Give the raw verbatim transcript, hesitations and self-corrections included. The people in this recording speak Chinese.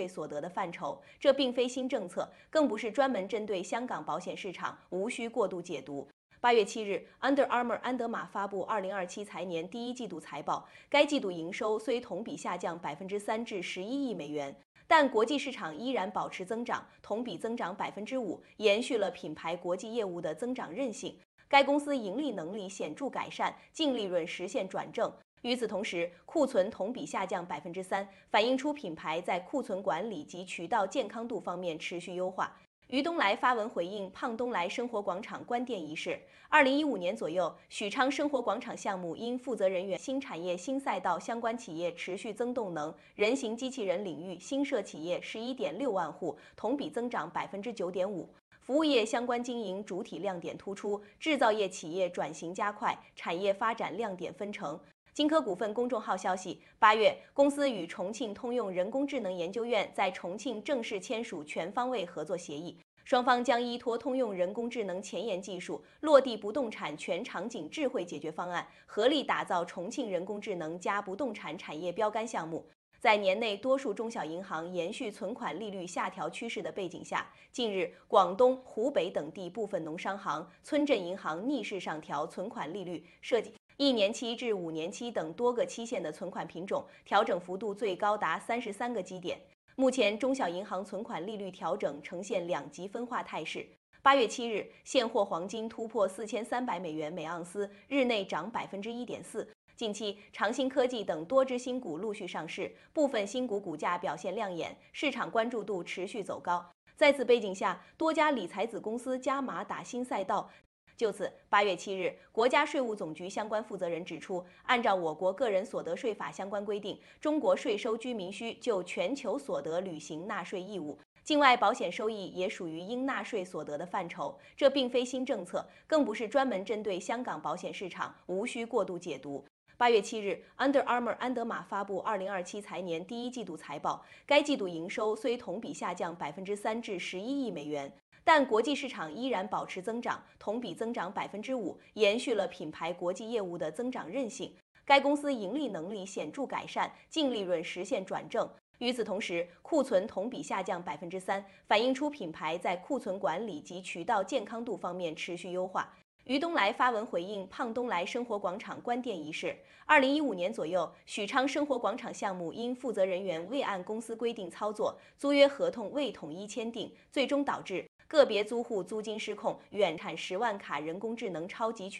税所得的范畴，这并非新政策，更不是专门针对香港保险市场，无需过度解读。八月七日 ，Under Armour 安德玛发布二零二七财年第一季度财报，该季度营收虽同比下降百分之三至十一亿美元，但国际市场依然保持增长，同比增长百分之五，延续了品牌国际业务的增长韧性。该公司盈利能力显著改善，净利润实现转正。与此同时，库存同比下降百分之三，反映出品牌在库存管理及渠道健康度方面持续优化。于东来发文回应胖东来生活广场关店一事。二零一五年左右，许昌生活广场项目因负责人员新产业新赛道相关企业持续增动能，人形机器人领域新设企业十一点六万户，同比增长百分之九点五。服务业相关经营主体亮点突出，制造业企业转型加快，产业发展亮点纷呈。金科股份公众号消息，八月，公司与重庆通用人工智能研究院在重庆正式签署全方位合作协议，双方将依托通用人工智能前沿技术，落地不动产全场景智慧解决方案，合力打造重庆人工智能加不动产产业标杆项目。在年内多数中小银行延续存款利率下调趋势的背景下，近日，广东、湖北等地部分农商行、村镇银行逆势上调存款利率，涉及一年期至五年期等多个期限的存款品种，调整幅度最高达三十三个基点。目前，中小银行存款利率调整呈现两极分化态势。八月七日，现货黄金突破四千三百美元每盎司，日内涨百分之一点四。近期，长兴科技等多只新股陆续上市，部分新股股价表现亮眼，市场关注度持续走高。在此背景下，多家理财子公司加码打新赛道。就此，八月七日，国家税务总局相关负责人指出，按照我国个人所得税法相关规定，中国税收居民需就全球所得履行纳税义务。境外保险收益也属于应纳税所得的范畴，这并非新政策，更不是专门针对香港保险市场，无需过度解读。八月七日 ，Under Armour 安德玛发布二零二七财年第一季度财报，该季度营收虽同比下降百分之三至十一亿美元，但国际市场依然保持增长，同比增长百分之五，延续了品牌国际业务的增长韧性。该公司盈利能力显著改善，净利润实现转正。与此同时，库存同比下降百分之三，反映出品牌在库存管理及渠道健康度方面持续优化。于东来发文回应胖东来生活广场关店一事。二零一五年左右，许昌生活广场项目因负责人员未按公司规定操作，租约合同未统一签订，最终导致个别租户租金失控，远产十万卡人工智能超级群。